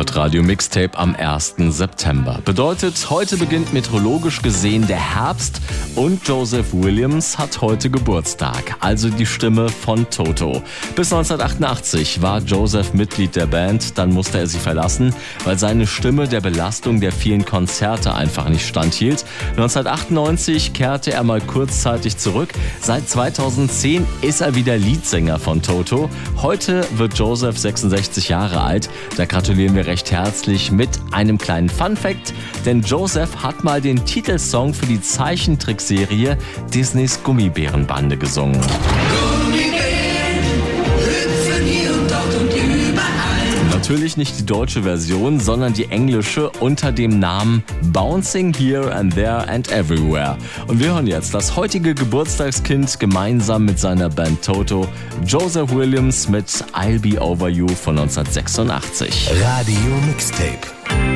Hitradio Mixtape am 1. September. Bedeutet, heute beginnt meteorologisch gesehen der Herbst und Joseph Williams hat heute Geburtstag, also die Stimme von Toto. Bis 1988 war Joseph Mitglied der Band, dann musste er sie verlassen, weil seine Stimme der Belastung der vielen Konzerte einfach nicht standhielt. 1998 kehrte er mal kurzzeitig zurück. Seit 2010 ist er wieder Leadsänger von Toto. Heute wird Joseph 66 Jahre alt. Da gratulieren wir recht herzlich mit einem kleinen Funfact, denn Joseph hat mal den Titelsong für die Zeichentrickserie Disneys Gummibärenbande gesungen. Natürlich nicht die deutsche Version, sondern die englische unter dem Namen Bouncing Here and There and Everywhere. Und wir hören jetzt das heutige Geburtstagskind gemeinsam mit seiner Band Toto, Joseph Williams mit I'll Be Over You von 1986. Radio Mixtape.